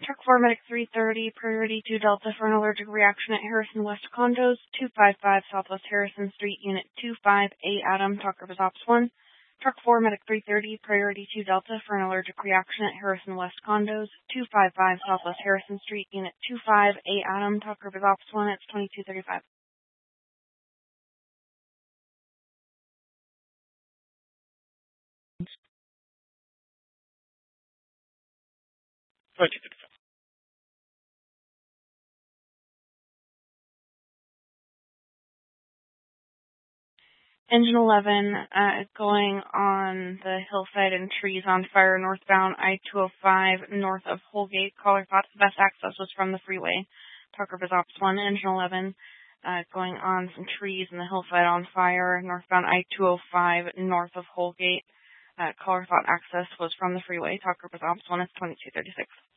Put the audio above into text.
Truck 4 Medic 330, priority 2 Delta for an allergic reaction at Harrison West Condos, 255 Southwest Harrison Street, Unit 25, A Adam, Talk Rivers Ops 1. Truck 4 Medic 330, priority 2 Delta for an allergic reaction at Harrison West Condos, 255 Southwest Harrison Street, Unit 25, A Adam, Talk Rivers Ops 1, it's 2235. Engine 11 going on the hillside and trees on fire northbound I-205 north of Holgate. Caller thought the best access was from the freeway. Talk Rivers Ops 1, Engine 11 going on some trees in the hillside on fire northbound I-205 north of Holgate. Caller thought access was from the freeway. Talk Rivers Ops 1, it's 2236.